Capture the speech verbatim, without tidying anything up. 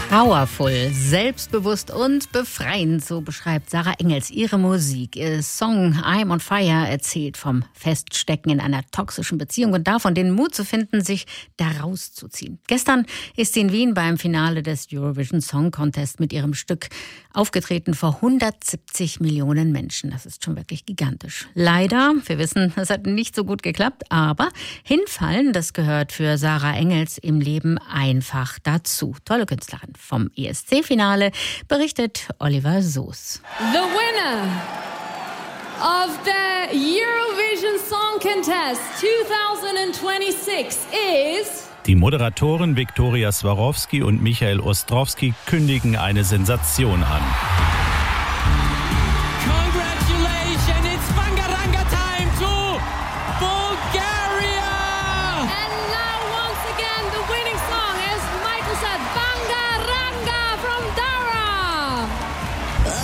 Powerful, selbstbewusst und befreiend, so beschreibt Sarah Engels ihre Musik. Ihr Song I'm on Fire erzählt vom Feststecken in einer toxischen Beziehung und davon, den Mut zu finden, sich da rauszuziehen. Gestern ist sie in Wien beim Finale des Eurovision Song Contest mit ihrem Stück aufgetreten vor hundertsiebzig Millionen Menschen. Das ist schon wirklich gigantisch. Leider, wir wissen, es hat nicht so gut geklappt, aber hinfallen, das gehört für Sarah Engels im Leben einfach dazu. Tolle Künstlerin. Vom E S C-Finale berichtet Oliver Soos. The winner of the Eurovision Song Contest twenty twenty-six is... Die Moderatoren Viktoria Swarovski und Michael Ostrowski kündigen eine Sensation an.